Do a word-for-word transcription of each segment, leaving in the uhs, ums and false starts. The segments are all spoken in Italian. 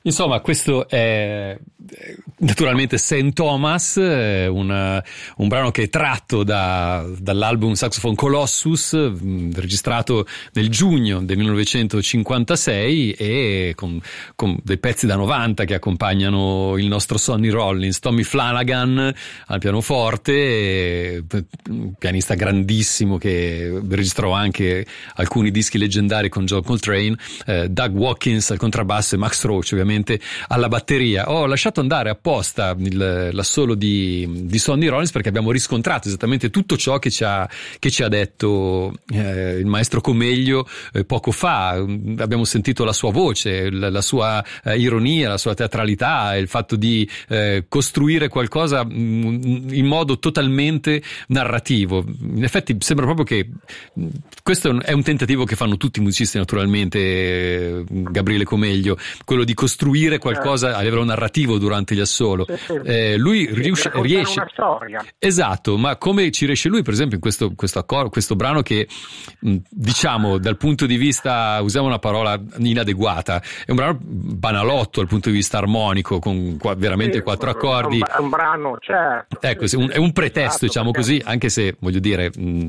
Insomma, questo è naturalmente Saint Thomas, un, un brano che è tratto da, dall'album Saxophone Colossus, registrato nel giugno del millenovecentocinquantasei, e con, con dei pezzi da novanta che accompagnano il nostro Sonny Rollins. Tommy Flanagan al pianoforte, un pianista grandissimo che registrò anche alcuni dischi leggendari con John Coltrane, eh, Doug Watkins al contrabbasso e Max Roach ovviamente alla batteria. Ho lasciato andare apposta il, l'assolo di, di Sonny Rollins perché abbiamo riscontrato esattamente tutto ciò che ci ha, che ci ha detto eh, il maestro Comeglio eh, poco fa. Abbiamo sentito la sua voce, la, la sua eh, ironia, la sua teatralità, il fatto di eh, costruire qualcosa mh, in modo totalmente narrativo. In effetti sembra proprio che mh, questo è un, è un tentativo che fanno tutti i musicisti, naturalmente, eh, Gabriele Comeglio, quello di costruire qualcosa a livello narrativo durante gli assolo. Sì, sì. Eh, lui sì, riesce, riesce una storia. Esatto, ma come ci riesce lui, per esempio, in questo questo, accor- questo brano che mh, diciamo dal punto di vista, usiamo una parola inadeguata, è un brano banalotto dal punto di vista armonico, con qua, veramente Sì, quattro è accordi. un, è un brano, certo. Ecco, Sì, è un, è un pretesto, esatto, diciamo perché... così, anche se voglio dire mh,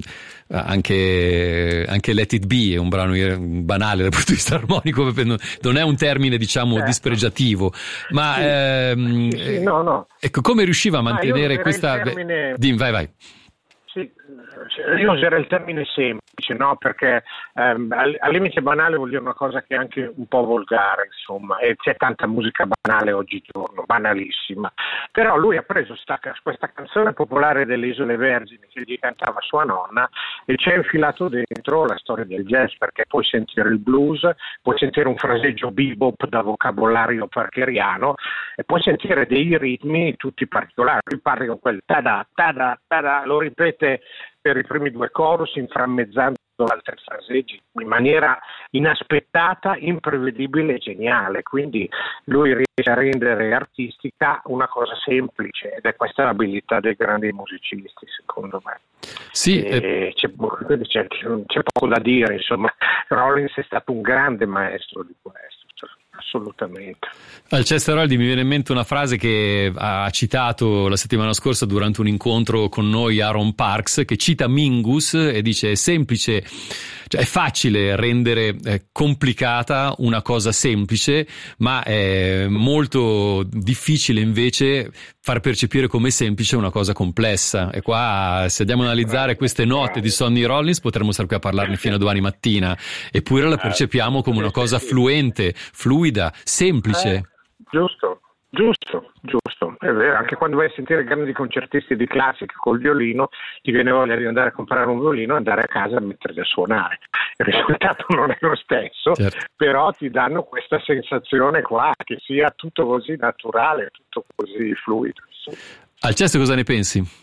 anche, anche Let It Be è un brano banale dal punto di vista armonico, non è un termine, diciamo, certo, dispregiativo, ma sì, ehm, sì, sì, no, no. Ecco, come riusciva a mantenere ah, questa termine... Dim, vai vai. Sì, io userei il termine semplice, no? Perché ehm, al, al limite banale vuol dire una cosa che è anche un po' volgare, insomma, e c'è tanta musica banale oggigiorno, banalissima. Però lui ha preso sta, questa canzone popolare delle Isole Vergini che gli cantava sua nonna e ci ha infilato dentro la storia del jazz, perché puoi sentire il blues, puoi sentire un fraseggio bebop da vocabolario parkeriano e puoi sentire dei ritmi tutti particolari. Lui parla con quel tada, tada, tada, lo ripete per i primi due chorus, inframmezzando altri fraseggi in maniera inaspettata, imprevedibile e geniale. Quindi lui riesce a rendere artistica una cosa semplice, ed è questa l'abilità dei grandi musicisti, secondo me. Sì, e eh... c'è, c'è, c'è poco da dire, insomma. Rollins è stato un grande maestro di questo, assolutamente. Al Chester Holdy mi viene in mente una frase che ha citato la settimana scorsa durante un incontro con noi Aaron Parks, che cita Mingus e dice: è semplice, cioè è facile rendere eh, complicata una cosa semplice, ma è molto difficile invece far percepire come semplice una cosa complessa. E qua, se andiamo ad analizzare queste note di Sonny Rollins, potremmo stare qui a parlarne fino a domani mattina, eppure la percepiamo come una cosa fluente, fluida, semplice. Eh, giusto, giusto, giusto, è vero. Anche quando vai a sentire grandi concertisti di classica col violino, ti viene voglia di andare a comprare un violino e andare a casa a metterli a suonare. Il risultato non è lo stesso, certo, però ti danno questa sensazione qua, che sia tutto così naturale, tutto così fluido. Alcesto, cosa ne pensi?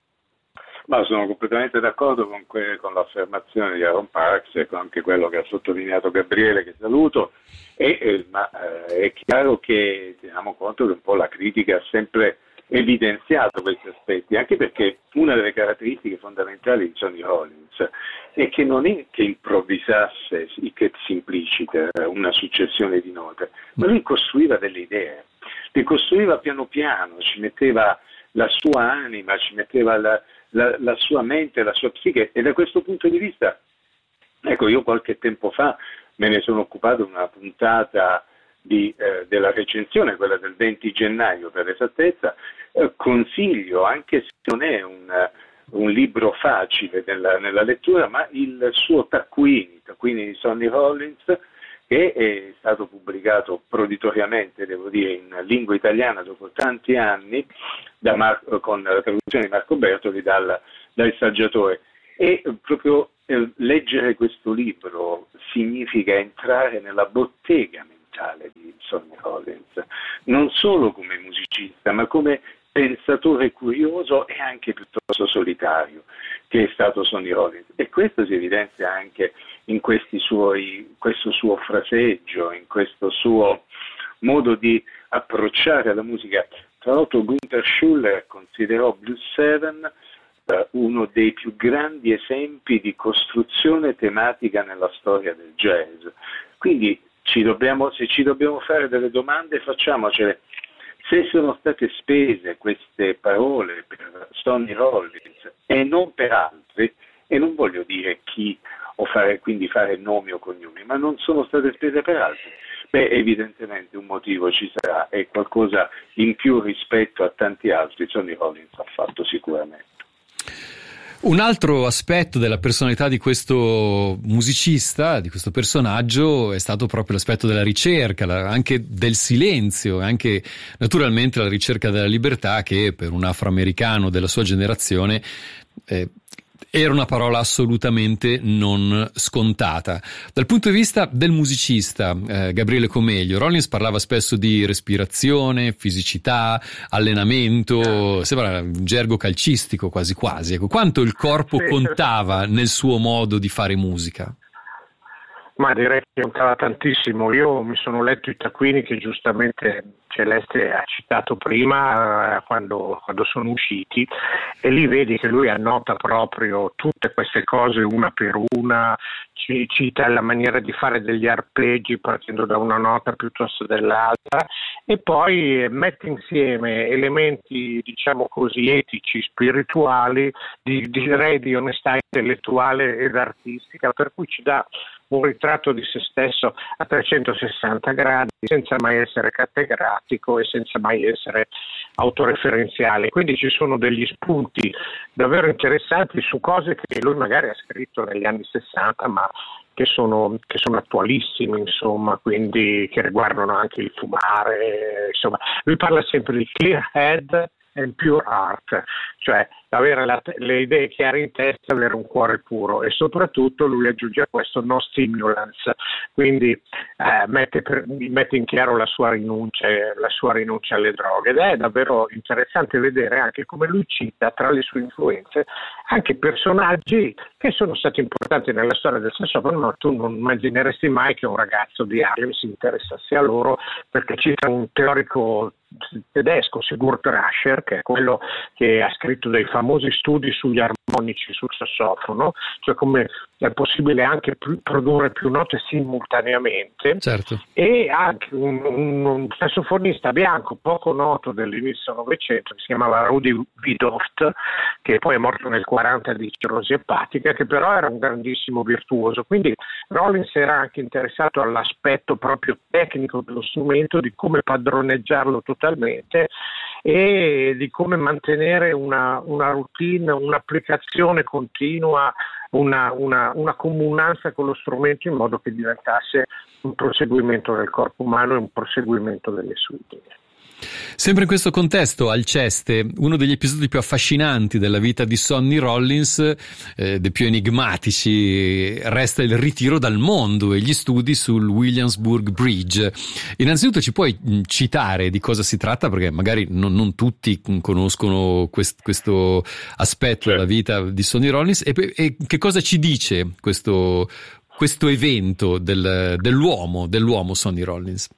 Ma sono completamente d'accordo con, que- con l'affermazione di Aaron Parks e con anche quello che ha sottolineato Gabriele, che saluto, e, eh, ma eh, è chiaro che teniamo conto che un po' la critica ha sempre evidenziato questi aspetti, anche perché una delle caratteristiche fondamentali di Sonny Rollins è che non è che improvvisasse che simplicite una successione di note, ma lui costruiva delle idee, le costruiva piano piano, ci metteva la sua anima, ci metteva la La, la sua mente, la sua psiche, e da questo punto di vista, ecco, io qualche tempo fa me ne sono occupato una puntata di, eh, della recensione, quella del venti gennaio per esattezza. Eh, consiglio, anche se non è un, un libro facile nella, nella lettura, ma il suo Taccuini, Taccuini di Sonny Rollins, che è stato pubblicato proditoriamente, devo dire, in lingua italiana dopo tanti anni, da Mar- con la traduzione di Marco Bertoli dal, dal saggiatore. E proprio eh, leggere questo libro significa entrare nella bottega mentale di Sonny Rollins, non solo come musicista, ma come pensatore curioso e anche piuttosto solitario, che è stato Sonny Rollins. E questo si evidenzia anche in questi suoi, questo suo fraseggio, in questo suo modo di approcciare la musica. Tra l'altro Gunther Schuller considerò Blues Seven eh, uno dei più grandi esempi di costruzione tematica nella storia del jazz. Quindi ci dobbiamo, se ci dobbiamo fare delle domande, facciamocele. Se sono state spese queste parole per Sonny Rollins e non per altri, e non voglio dire chi o fare, quindi fare nomi o cognomi, ma non sono state spese per altri, beh, evidentemente un motivo ci sarà, e qualcosa in più rispetto a tanti altri Sonny Rollins ha fatto sicuramente. Un altro aspetto della personalità di questo musicista, di questo personaggio, è stato proprio l'aspetto della ricerca, anche del silenzio, anche naturalmente la ricerca della libertà, che per un afroamericano della sua generazione eh, era una parola assolutamente non scontata. Dal punto di vista del musicista eh, Gabriele Comeglio, Rollins parlava spesso di respirazione, fisicità, allenamento, sembra un gergo calcistico quasi quasi. Ecco, quanto il corpo sì, contava nel suo modo di fare musica? Ma direi che contava tantissimo. Io mi sono letto i taccuini che giustamente Celeste ha citato prima, eh, quando, quando sono usciti, e lì vedi che lui annota proprio tutte queste cose una per una, ci, cita la maniera di fare degli arpeggi partendo da una nota piuttosto dell'altra, e poi mette insieme elementi, diciamo così, etici, spirituali, di, direi di onestà intellettuale ed artistica, per cui ci dà un ritratto di se stesso a trecentosessanta gradi, senza mai essere cattedratico e senza mai essere autoreferenziale. Quindi ci sono degli spunti davvero interessanti su cose che lui magari ha scritto negli anni sessanta, ma che sono, che sono attualissime, insomma, quindi che riguardano anche il fumare, insomma. Lui parla sempre di clear head and pure heart, cioè avere la, le idee chiare in testa, avere un cuore puro, e soprattutto lui aggiunge a questo no stimulants, quindi eh, mette, per, mette in chiaro la sua rinuncia, la sua rinuncia alle droghe, ed è davvero interessante vedere anche come lui cita tra le sue influenze anche personaggi che sono stati importanti nella storia del sassofono, ma tu non immagineresti mai che un ragazzo di Harlem si interessasse a loro, perché cita un teorico tedesco, Sigurd Rascher, che è quello che ha scritto dei famosi studi sugli armonici sul sassofono, cioè come è possibile anche più, produrre più note simultaneamente. Certo. E anche un, un, un sassofonista bianco poco noto dell'inizio Novecento, che si chiamava Rudy Wiedoeft, che poi è morto nel quaranta di cirrosi epatica, che però era un grandissimo virtuoso. Quindi Rollins era anche interessato all'aspetto proprio tecnico dello strumento, di come padroneggiarlo totalmente e di come mantenere una, una routine, un'applicazione continua, una, una, una comunanza con lo strumento, in modo che diventasse un proseguimento del corpo umano e un proseguimento delle sue idee. Sempre in questo contesto, Alceste, uno degli episodi più affascinanti della vita di Sonny Rollins, eh, dei più enigmatici, resta il ritiro dal mondo e gli studi sul Williamsburg Bridge. Innanzitutto ci puoi citare di cosa si tratta, perché magari non, non tutti conoscono quest, questo aspetto della vita di Sonny Rollins, e, e che cosa ci dice questo, questo evento del, dell'uomo, dell'uomo Sonny Rollins?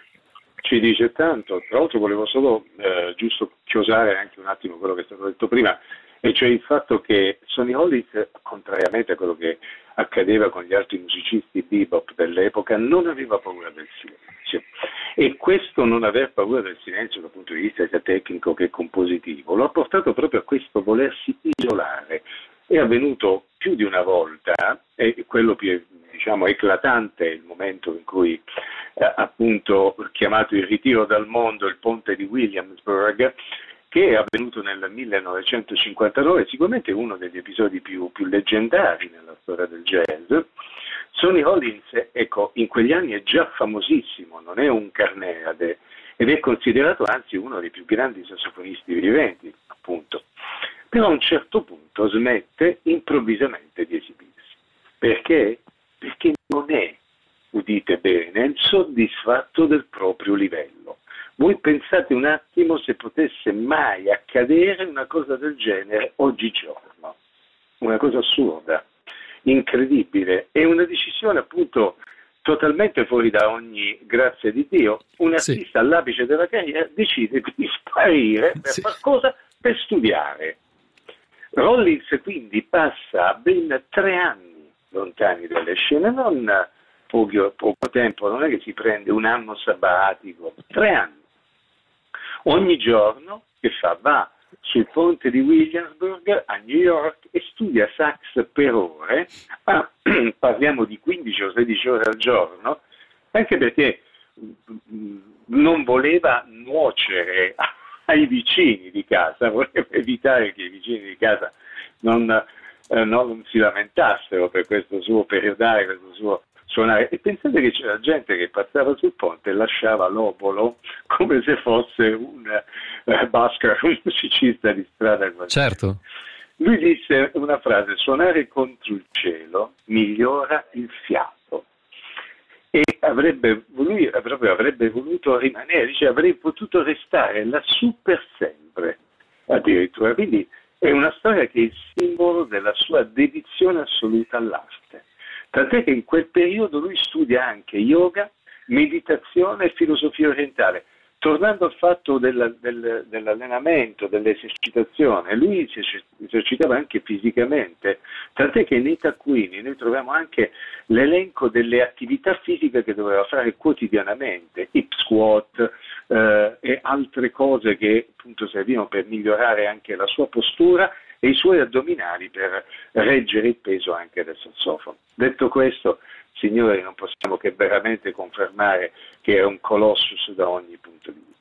Ci dice tanto. Tra l'altro volevo solo eh, giusto chiosare anche un attimo quello che è stato detto prima, e cioè il fatto che Sonny Rollins, contrariamente a quello che accadeva con gli altri musicisti bebop dell'epoca, non aveva paura del silenzio, e questo non aver paura del silenzio dal punto di vista sia tecnico che compositivo lo ha portato proprio a questo volersi isolare. È avvenuto più di una volta, e quello più, diciamo, eclatante è il momento in cui eh, appunto chiamato il ritiro dal mondo, il ponte di Williamsburg, che è avvenuto nel millenovecentocinquantanove, sicuramente uno degli episodi più, più leggendari nella storia del jazz. Sonny Rollins, ecco, in quegli anni è già famosissimo, non è un carneade, ed è considerato anzi uno dei più grandi sassofonisti viventi, appunto. Però a un certo punto smette improvvisamente di esibirsi. Perché? Perché non è, udite bene, soddisfatto del proprio livello. Voi pensate un attimo se potesse mai accadere una cosa del genere oggigiorno. Una cosa assurda, incredibile, è una decisione appunto totalmente fuori da ogni grazia di Dio. Un artista sì. all'apice della carriera decide di sparire per sì. far cosa? Per studiare. Rollins quindi passa ben tre anni lontani dalle scene, non poco, poco tempo, non è che si prende un anno sabbatico, tre anni. Ogni giorno che fa? Va sul ponte di Williamsburg a New York e studia sax per ore, ma parliamo di quindici o sedici ore al giorno, anche perché non voleva nuocere ai vicini di casa, voleva evitare che i vicini di casa non, eh, non si lamentassero per questo suo periodare, questo suo suonare. E pensate che c'era gente che passava sul ponte e lasciava l'obolo come se fosse un uh, busker, un musicista di strada. Certo. Lui disse una frase: suonare contro il cielo migliora il fiato. E avrebbe, lui proprio avrebbe voluto rimanere, dice avrei potuto restare lassù per sempre, addirittura. Quindi è una storia che è il simbolo della sua dedizione assoluta all'arte. Tant'è che in quel periodo lui studia anche yoga, meditazione e filosofia orientale. Tornando al fatto della, del, dell'allenamento, dell'esercitazione, lui si esercitava anche fisicamente, tant'è che nei taccuini noi troviamo anche l'elenco delle attività fisiche che doveva fare quotidianamente, hip squat eh, e altre cose che appunto servivano per migliorare anche la sua postura e i suoi addominali per reggere il peso anche del sassofono. Detto questo, signori, non possiamo che veramente confermare che è un colossus da ogni punto di vista.